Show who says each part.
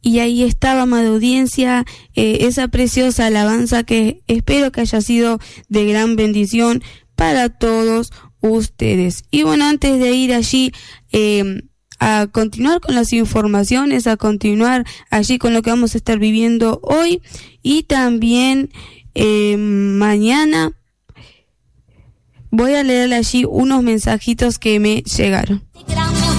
Speaker 1: Y ahí estaba, amada audiencia, esa preciosa alabanza que espero que haya sido de gran bendición para todos ustedes. Y bueno, antes de ir allí a continuar con las informaciones, a continuar allí con lo que vamos a estar viviendo hoy y también mañana, voy a leer allí unos mensajitos que me llegaron.